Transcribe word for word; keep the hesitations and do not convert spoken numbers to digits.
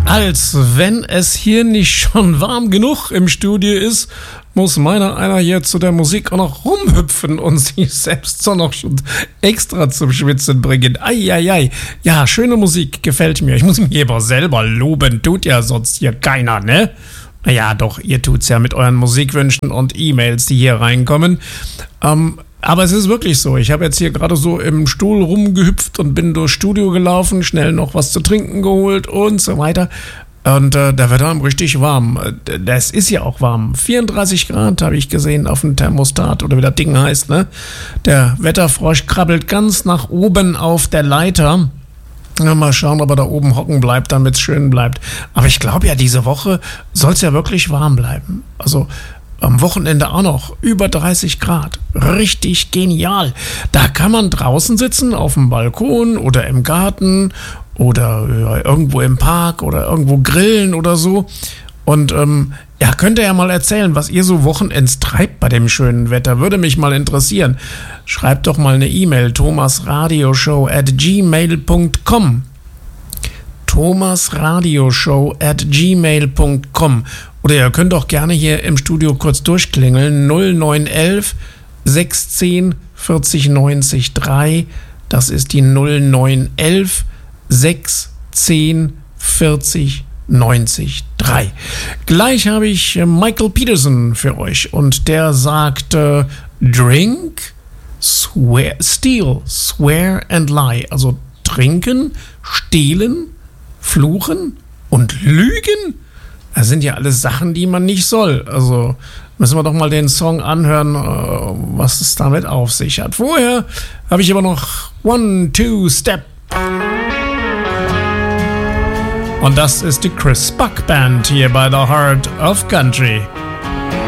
Als wenn es hier nicht schon warm genug im Studio ist, muss meiner einer hier zu der Musik auch noch rumhüpfen und sich selbst so noch schon extra zum Schwitzen bringen. Eieiei. Ja, schöne Musik, gefällt mir. Ich muss mich aber selber loben, tut ja sonst hier keiner, ne? Naja, doch, ihr tut's ja mit euren Musikwünschen und E-Mails, die hier reinkommen. Ähm, aber es ist wirklich so, ich habe jetzt hier gerade so im Stuhl rumgehüpft und bin durchs Studio gelaufen, schnell noch was zu trinken geholt und so weiter. Und äh, da wird einem richtig warm. Das ist ja auch warm. vierunddreißig Grad habe ich gesehen auf dem Thermostat oder wie das Ding heißt, ne? Der Wetterfrosch krabbelt ganz nach oben auf der Leiter. Ja, mal schauen, ob er da oben hocken bleibt, damit es schön bleibt. Aber ich glaube ja, diese Woche soll es ja wirklich warm bleiben. Also am Wochenende auch noch über dreißig Grad. Richtig genial. Da kann man draußen sitzen, auf dem Balkon oder im Garten oder ja, irgendwo im Park oder irgendwo grillen oder so. Und ähm, ja, könnt ihr ja mal erzählen, was ihr so wochenends treibt bei dem schönen Wetter. Würde mich mal interessieren. Schreibt doch mal eine E-Mail, thomasradioshow at gmail punkt com. thomasradioshow at gmail punkt com. Oder ihr könnt auch gerne hier im Studio kurz durchklingeln. null neun eins eins sechs eins null vierzig neunzig drei. Das ist die null neun eins sechs eins vierzig neunzig drei. Gleich habe ich Michael Peterson für euch und der sagt äh, Drink, swear, steal, swear and lie. Also trinken, stehlen, fluchen und lügen. Das sind ja alles Sachen, die man nicht soll. Also müssen wir doch mal den Song anhören, was es damit auf sich hat. Vorher habe ich aber noch One, Two, Step. Und das ist die Chris Buck Band hier bei The Heart of Country.